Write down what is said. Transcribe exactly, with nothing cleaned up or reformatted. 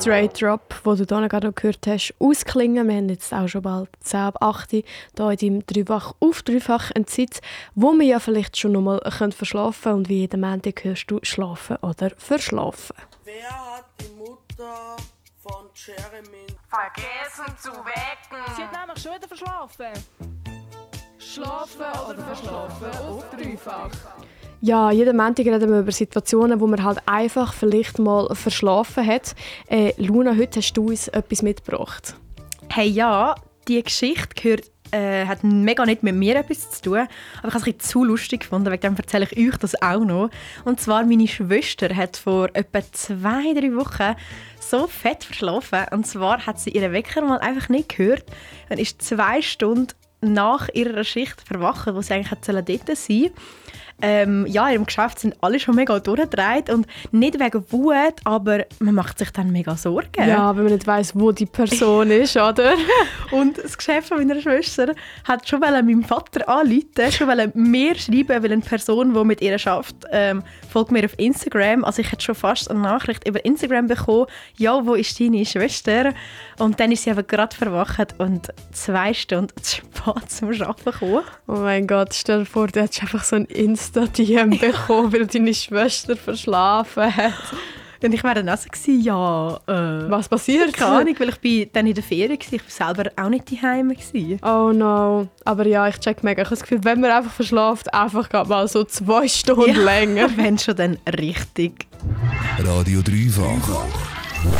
Straight Drop, den du hier gerade noch gehört hast, ausklingen. Wir haben jetzt auch schon bald zehn ab acht hier in deinem Dreifach auf Dreifach eine Zeit, wo wir ja vielleicht schon noch mal verschlafen können. Und wie jeden Montag hörst du schlafen oder verschlafen. Wer hat die Mutter von Jeremy vergessen zu wecken? Sie hat nämlich schon wieder verschlafen. Schlafen oder verschlafen auf Dreifach. Ja, jeden Montag reden wir über Situationen, wo man halt einfach vielleicht mal verschlafen hat. Äh, Luna, heute hast du uns etwas mitgebracht. Hey, ja, die Geschichte gehört, äh, hat mega nicht mit mir etwas zu tun, aber ich habe es ein bisschen zu lustig gefunden, wegen dem erzähle ich euch das auch noch. Und zwar, meine Schwester hat vor etwa zwei, drei Wochen so fett verschlafen. Und zwar hat sie ihren Wecker mal einfach nicht gehört und ist zwei Stunden nach ihrer Schicht verwacht, wo sie eigentlich dort sein sollte. Ähm, ja, in ihrem Geschäft sind alle schon mega durchgedreht und nicht wegen Wut, aber man macht sich dann mega Sorgen. Ja, wenn man nicht weiss, wo die Person ist, oder? Und das Geschäft von meiner Schwester hat schon meinem Vater anrufen, schon mir schreiben, weil eine Person, die mit ihr arbeitet, ähm, folgt mir auf Instagram. Also ich hätte schon fast eine Nachricht über Instagram bekommen, ja, wo ist deine Schwester? Und dann ist sie aber gerade verwacht und zwei Stunden zu spät zum Arbeiten gekommen. Oh mein Gott, stell dir vor, du hättest einfach so ein Insta-D M bekommen, weil deine Schwester verschlafen hat. Und ich war dann auch so, ja, äh, was passiert? Keine Ahnung, weil ich bin dann in der Ferien war. Ich war selber auch nicht daheim. Oh no. Aber ja, ich check mega. Ich habe das Gefühl, wenn man einfach verschlaft, einfach mal so zwei Stunden ja, länger. Wenn schon, dann richtig. Radio Dreifach.